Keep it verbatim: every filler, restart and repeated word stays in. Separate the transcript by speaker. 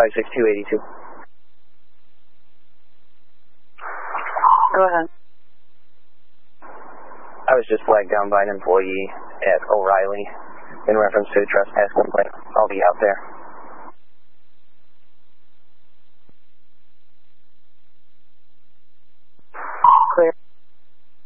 Speaker 1: five six two eight two.
Speaker 2: Go ahead.
Speaker 1: I was just flagged down by an employee at O'Reilly in reference to a trespass complaint. I'll be out there.